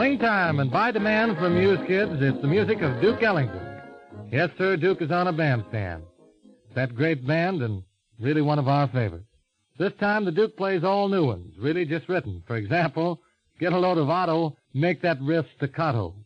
Swing time, and by demand from you kids, it's the music of Duke Ellington. Yes, sir, Duke is on a bandstand. That great band and really one of our favorites. This time the Duke plays all new ones, really just written. For example, get a load of Otto, make that riff staccato.